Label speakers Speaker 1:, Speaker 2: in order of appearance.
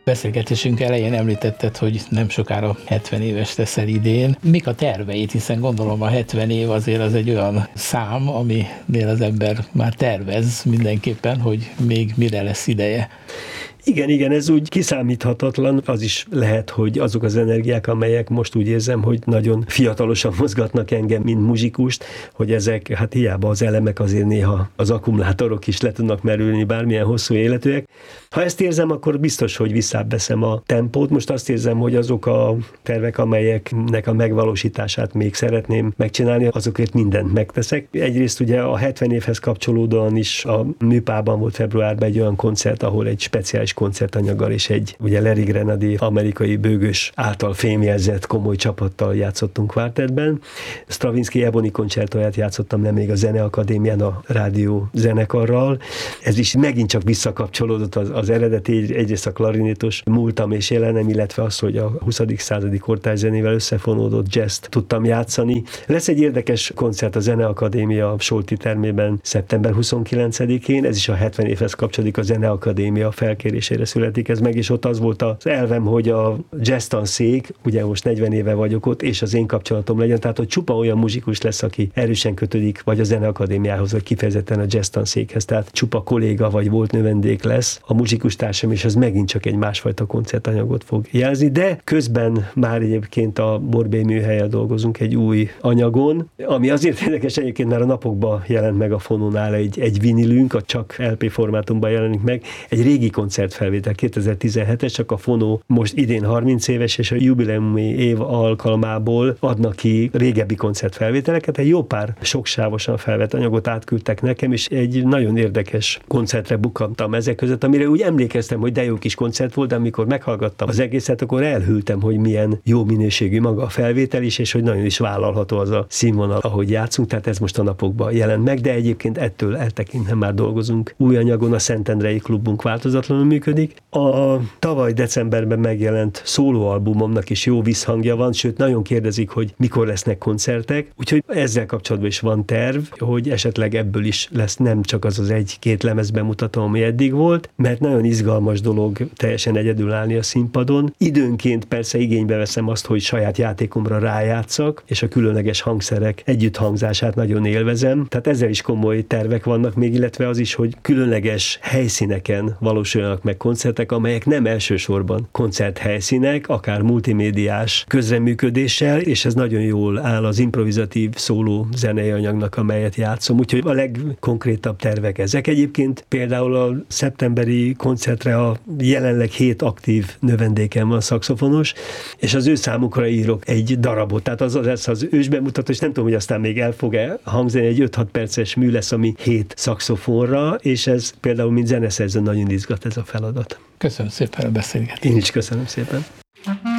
Speaker 1: Beszélgetésünk elején említetted, hogy nem sokára 70 éves leszel idén. Mik a terveid, hiszen gondolom a 70 év azért az egy olyan szám, aminél az ember már tervez mindenképpen, hogy még mire lesz ideje.
Speaker 2: Igen, ez úgy kiszámíthatatlan, az is lehet, hogy azok az energiák, amelyek most úgy érzem, hogy nagyon fiatalosan mozgatnak engem, mint muzsikust, hogy ezek, hát hiába az elemek azért néha az akkumulátorok is le tudnak merülni, bármilyen hosszú életűek. Ha ezt érzem, akkor biztos, hogy visszábbeszem a tempót. Most azt érzem, hogy azok a tervek, amelyeknek a megvalósítását még szeretném megcsinálni, azokért mindent megteszek. Egyrészt ugye a 70 évhez kapcsolódóan is a Műpában volt februárban egy olyan koncert, ahol egy speciális koncertanyaggal és egy ugye Larry Grenadier amerikai bőgős által fémjelzett komoly csapattal játszottunk kvártettben. Stravinsky Ebony koncertóját játszottam nemrég a Zeneakadémián a rádió zenekarral. Ez is megint csak visszakapcsolódott az eredeti, egyrészt a klarinétos múltam és jelenem, illetve az, hogy a 20. századi kortárs zenével összefonódott jazzt tudtam játszani. Lesz egy érdekes koncert a Zeneakadémia Solti termében szeptember 29-én, ez is a 70 évhez kapcsolódik, a Zeneakadémia felkérésére születik ez meg, és ott az volt az elvem, hogy a jazz tanszék, ugye most 40 éve vagyok ott, és az én kapcsolatom legyen, tehát hogy csupa olyan muzsikus lesz, aki erősen kötődik, vagy a Zeneakadémiához, vagy kifejezetten a jazz tanszékhez, tehát csupa kolléga, vagy volt növendék lesz a muzsikus társam, és az megint csak egy másfajta koncertanyagot fog jelzni, de közben már egyébként a Borbély műhelyen dolgozunk egy új anyagon, ami azért érdekes, egyébként már a napokban jelent meg a Fonónál egy vinilünk, a csak LP formátumban jelenik meg, egy régi koncertfelvétel, 2017-es, csak a Fonó most idén 30 éves, és a jubileumi év alkalmából adnak ki régebbi koncertfelvételeket, egy jó pár soksávosan felvett anyagot átküldtek nekem, és egy nagyon érdekes koncertre bukkantam ezek között, amire úgy emlékeztem, hogy de jó kis koncert volt, de amikor meghallgattam az egészet, akkor elhűltem, hogy milyen jó minőségű maga a felvétel is, és hogy nagyon is vállalható az a színvonal, ahogy játszunk, tehát ez most a napokban jelent meg, de egyébként ettől eltekintve már dolgozunk új anyagon, a Szentendrei klubunk változatlanul működik. A tavaly decemberben megjelent szólóalbumomnak is jó visszhangja van, sőt nagyon kérdezik, hogy mikor lesznek koncertek, úgyhogy ezzel kapcsolatban is van terv, hogy esetleg ebből is lesz nem csak az egy-két lemez bemutató, ami eddig volt, mert nagyon izgalmas dolog teljesen egyedül állni a színpadon. Időnként persze igénybe veszem azt, hogy saját játékomra rájátszak, és a különleges hangszerek együtthangzását nagyon élvezem. Tehát ezzel is komoly tervek vannak még, illetve az is, hogy különleges helyszíneken valósuljanak meg koncertek, amelyek nem elsősorban koncerthelyszínek, akár multimédiás közreműködéssel, és ez nagyon jól áll az improvizatív szóló zenei anyagnak, amelyet játszom. Úgyhogy a legkonkrétabb tervek ezek. Egyébként például a szeptemberi koncertre a jelenleg 7 aktív növendékem van szaxofonos, és az ő számukra írok egy darabot. Tehát az lesz az ősbemutató, és nem tudom, hogy aztán még el fog-e hangzani, egy 5-6 perces mű lesz, ami 7 szaxofonra, és ez például mint zeneszerző nagyon izgat ez a feladat.
Speaker 1: Köszönöm szépen a beszélgetést.
Speaker 2: Én is köszönöm szépen.